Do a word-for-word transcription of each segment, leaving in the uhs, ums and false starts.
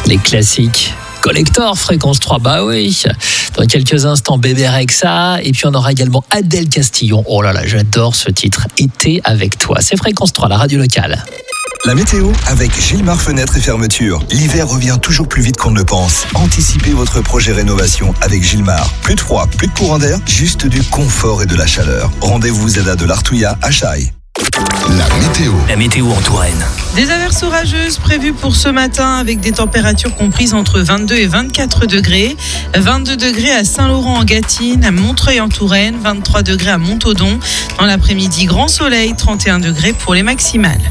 Les classiques. Collector, Fréquence trois, bah oui. Dans quelques instants, Bébé Rexha. Et puis on aura également Adèle Castillon. Oh là là, j'adore ce titre. Été avec toi. C'est Fréquence trois, la radio locale. La météo avec Gilmar Fenêtres et Fermetures. L'hiver revient toujours plus vite qu'on ne le pense. Anticipez votre projet rénovation avec Gilmar. Plus de froid, plus de courant d'air, juste du confort et de la chaleur. Rendez-vous Zeda de l'Artouilla à Chaille. La météo. La météo en Touraine. Des averses orageuses prévues pour ce matin avec des températures comprises entre vingt-deux et vingt-quatre degrés. vingt-deux degrés à Saint-Laurent-en-Gâtine, à Montreuil en Touraine, vingt-trois degrés à Montaudoin. Dans l'après-midi, grand soleil, trente et un degrés pour les maximales.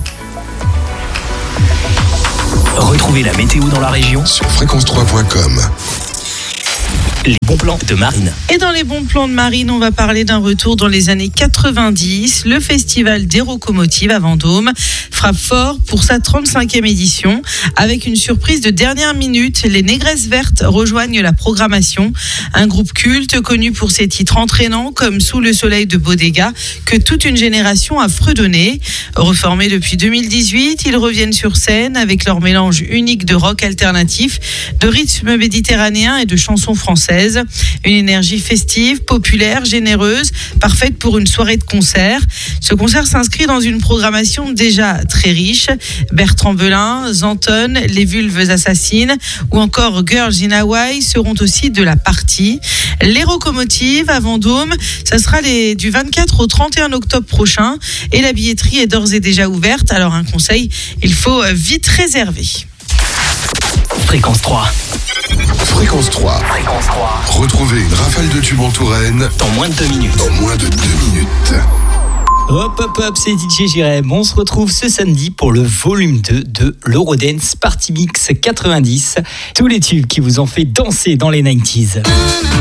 Retrouvez la météo dans la région Sur fréquence trois point com. Les bons plans de Marine. Et dans les bons plans de Marine, on va parler d'un retour dans les années quatre-vingt-dix. Le festival des locomotives à Vendôme frappe fort pour sa trente-cinquième édition. Avec une surprise de dernière minute, les Négresses Vertes rejoignent la programmation. Un groupe culte connu pour ses titres entraînants comme Sous le soleil de Bodega, que toute une génération a fredonné. Reformés depuis deux mille dix-huit, ils reviennent sur scène avec leur mélange unique de rock alternatif, de rythme méditerranéen et de chansons françaises. Une énergie festive, populaire, généreuse, parfaite pour une soirée de concert. Ce concert s'inscrit dans une programmation déjà très riche. Bertrand Belin, Zanton, Les Vulves Assassines ou encore Girls in Hawaii seront aussi de la partie. Les locomotives à Vendôme, ça sera les, du vingt-quatre au trente et un octobre prochain et la billetterie est d'ores et déjà ouverte. Alors un conseil, il faut vite réserver. Fréquence trois. Fréquence trois. Fréquence trois. Retrouvez une rafale de tubes en Touraine Dans moins de deux minutes. dans moins de deux minutes. Hop hop hop, c'est D J Jérém. On se retrouve ce samedi pour le volume deux de l'Eurodance Party Mix quatre-vingt-dix. Tous les tubes qui vous ont fait danser dans les quatre-vingt-dix.